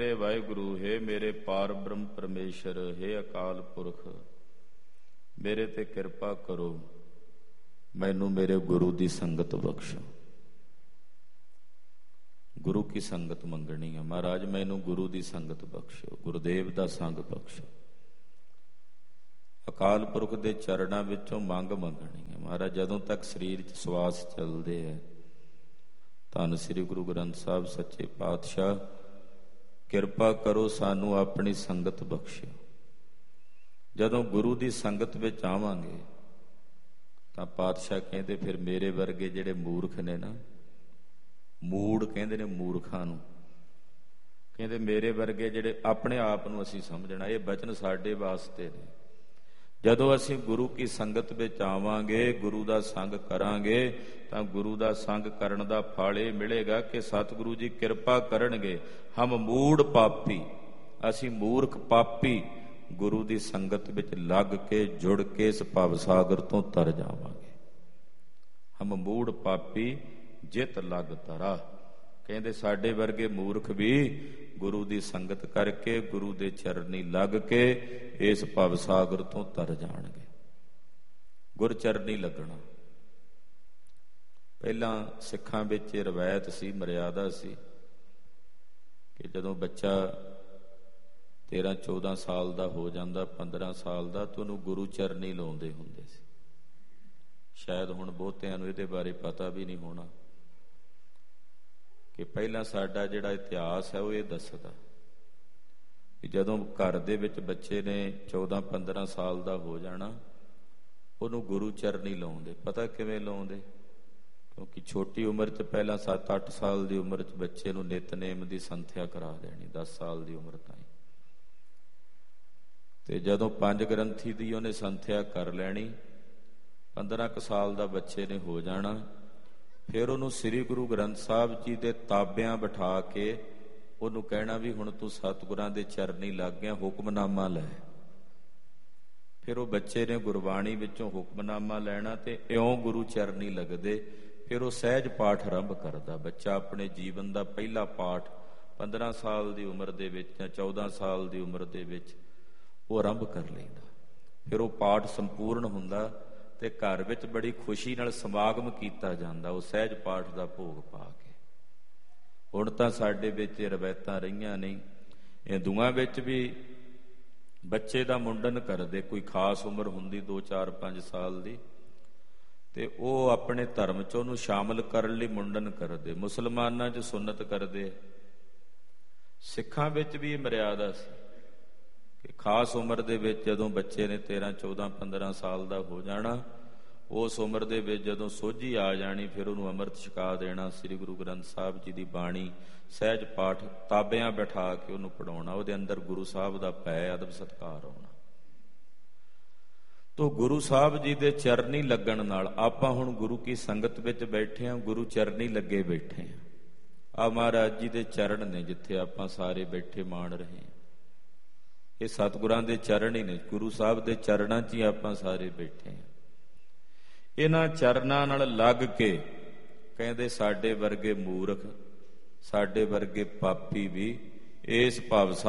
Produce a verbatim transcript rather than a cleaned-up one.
हे वाहिगुरु, हे मेरे पार ब्रह्म परमेश्वर, हे अकाल पुरख, मेरे ते किरपा करो, मैनू मेरे गुरु की संगत बख्शो। गुरु की संगत मंगनी है। महाराज मैनू गुरु की संगत बख्शो, गुरुदेव का संग बख्शो। अकाल पुरख के चरणों विचों मंग मंगनी है। महाराज जदों तक शरीर च सवास चलते हैं, धन श्री गुरु ग्रंथ साहब सच्चे पातशाह किरपा करो सानू अपनी संगत बख्शो। जदों गुरु की संगत विच आवांगे तां पातशाह कहते फिर मेरे वर्गे जिहड़े मूर्ख ने ना, मूड़ कहते ने मूर्खां नूं, कहते मेरे वर्गे जिहड़े अपने आप नूं असीं समझना, ये बचन साडे वास्ते ने। जदों असीं गुरु की संगत विच आवांगे, गुरु दा संग करांगे तां गुरु दा संग करन दा फल इह मिलेगा कि सतगुरु जी किरपा करनगे। हम मूड़ पापी, असीं मूर्ख पापी गुरु की संगत विच लग के जुड़ के इस भव सागर तो तर जावांगे। हम मूड़ पापी जित लग तरा, कहते साडे वर्गे मूर्ख भी गुरु की संगत करके गुरु के चरनी लग के इस भव सागर तो तर जाणगे। गुर चरनी लगना पहला सिखां विच रवायत सी, मर्यादा सी कि जदों बच्चा तेरह चौदह साल का हो जाता, पंद्रह साल का, तो उन्होंने गुरु चरनी लाउंदे हुंदे सी। शायद हुण बहुतिआं नूं इहदे बारे पता भी नहीं होना कि पहला साडा जिहड़ा इतिहास है वो ये दसदा कि जदों घर दे विच बच्चे ने चौदह पंद्रह साल का हो जाना, उन्होंने गुरु चरनी लाउंदे। पता किवें लाउंदे? क्योंकि छोटी उम्र च पहला सत्त अठ साल की उम्र च बच्चे नूं नितनेम की संथ्या करा देनी, दस साल की उम्र ताईं। ते जदों पंज ग्रंथी की उन्हें संथ्या कर लैनी, पंद्रह क साल का बच्चे ने हो जाना, फिर उन्होंने श्री गुरु ग्रंथ साहब जी के ताबियां बिठा के उन्होंने कहना भी हुण तू सतगुरां दे चरनी लग गया, हुक्मनामा लै। फिर वो बच्चे ने गुरबाणी विचों हुक्मनामा लैना ते इउं गुरु चरनी लगदे। फिर वो सहज पाठ आरंभ करदा। बच्चा अपने जीवन का पहला पाठ पंद्रह साल की उम्र दे विच जां चौदह साल की उम्र दे विच वो आरंभ कर लैंदा। फिर वो पाठ संपूर्ण हुंदा ते घर विच बड़ी खुशी नाल समागम कीता जांदा वो सहज पाठ का भोग पा के। हुण तां साडे विच रवायतां रहीआं नहीं, हिंदुआं विच भी बच्चे का मुंडन करदे, कोई खास उम्र हुंदी दो चार पांच साल की, ते वो अपने धर्म च उहनूं शामिल करन लई मुंडन करदे। मुसलमानां च सुन्नत करदे, सिखां विच भी मर्यादा सी कि खास उम्र दे विच जदों बच्चे ने तेरह चौदह पंद्रह साल का हो जाना, उस उम्र दे विच जदों सोझी आ जानी, फिर उन्होंने अमृत छका देना। श्री गुरु ग्रंथ साहब जी की बाणी सहज पाठ ताबियां बैठा के उन्होंने पढ़ाउणा, उहदे अंदर गुरु साहब का भै अदब सत्कार आउणा। तो गुरु साहब जी के चरनी लगन नाल आपां हुण गुरु की संगत विच बैठे हैं, गुरु चरनी लगे बैठे हैं। आ महाराज जी के चरण ने जिथे आपां सारे बैठे मान रहे हैं, ये सतगुरां दे चरण ही ने। गुरु साहब के चरणां च ही आपां सारे बैठे हैं। इन्हां चरणां नाल लग के कहंदे साडे वर्गे मूर्ख, साडे वर्गे पापी भी इस भव